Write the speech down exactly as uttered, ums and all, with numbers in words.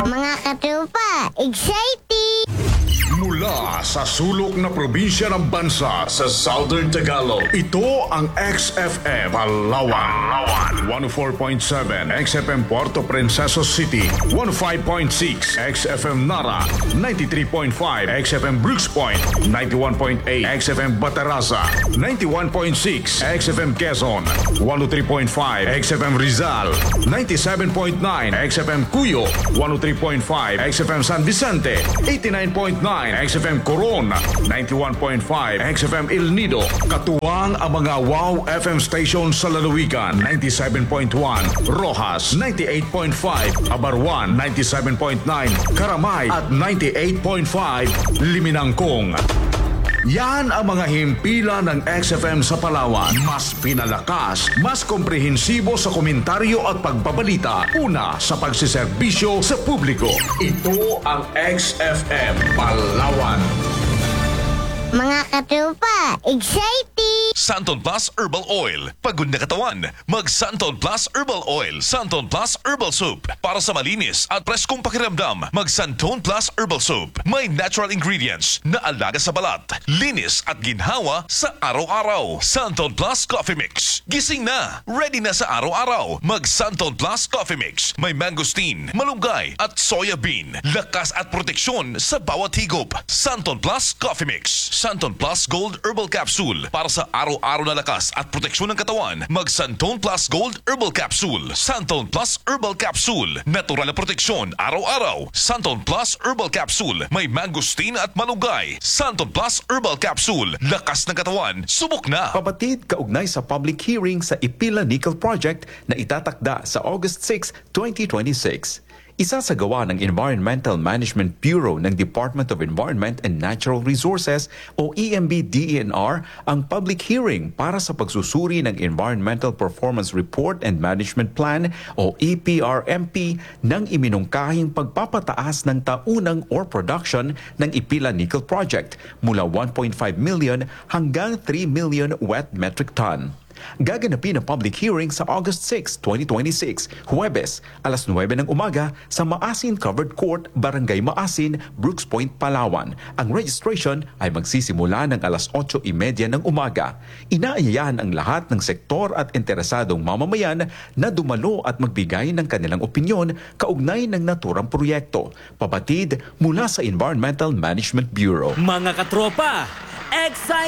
Mga katropa, exciting! Mula sa sulok na probinsya ng bansa sa Southern Tagalog, ito ang X F M Palawan. one oh four point seven X F M Puerto Princesa City, one oh five point six X F M Nara, ninety-three point five X F M Brooks Point, ninety-one point eight X F M Bataraza, ninety-one point six X F M Quezon, one oh three point five X F M Rizal, ninety-seven point nine X F M Cuyo, one oh three point five X F M San Vicente, eighty-nine point nine X F M Coron, ninety-one point five X F M El Nido. Katuwang ang mga Wow F M station sa lalawigan, ninety-seven point one Rojas, ninety-eight point five Abarwan, ninety-seven point nine Karamay at ninety-eight point five Liminangkong. Yan ang mga himpilan ng X F M sa Palawan. Mas pinalakas, mas komprehensibo sa komentaryo at pagbabalita. Una sa pagsiserbisyo sa publiko. Ito ang X F M Palawan. Mga katropa, exciting! Santon Plus Herbal Oil. Pagod na katawan, mag Santon Plus Herbal Oil. Santon Plus Herbal Soap. Para sa malinis at preskong pakiramdam, mag Santon Plus Herbal Soap. May natural ingredients na alaga sa balat, linis at ginhawa sa araw-araw. Santon Plus Coffee Mix. Gising na, ready na sa araw-araw. Mag Santon Plus Coffee Mix. May mangosteen, malunggay at soya bean. Lakas at proteksyon sa bawat higop. Santon Plus Coffee Mix. Santon Plus Gold Herbal Capsule. Para sa araw-araw na lakas at proteksyon ng katawan, mag Santon Plus Gold Herbal Capsule. Santon Plus Herbal Capsule. Natural na proteksyon araw-araw. Santon Plus Herbal Capsule. May mangosteen at malunggay. Santon Plus Herbal Capsule. Lakas ng katawan. Subok na. Kapatid, kaugnay sa public hearing sa Ipila Nickel Project na itatakda sa August sixth, twenty twenty-six. Isa sa gawa ng Environmental Management Bureau ng Department of Environment and Natural Resources o E M B D E N R ang public hearing para sa pagsusuri ng Environmental Performance Report and Management Plan o E P R M P ng iminungkahing pagpapataas ng taunang ore production ng Ipila Nickel Project mula one point five million hanggang three million wet metric ton. Gaganapin ang public hearing sa August sixth, twenty twenty-six, Huwebes, alas nuwebe ng umaga sa Maasin Covered Court, Barangay Maasin, Brooks Point, Palawan. Ang registration ay magsisimula ng alas otso trenta ng umaga. Inaayayahan ang lahat ng sektor at interesadong mamamayan na dumalo at magbigay ng kanilang opinyon kaugnay ng naturang proyekto. Pabatid mula sa Environmental Management Bureau. Mga katropa, excited!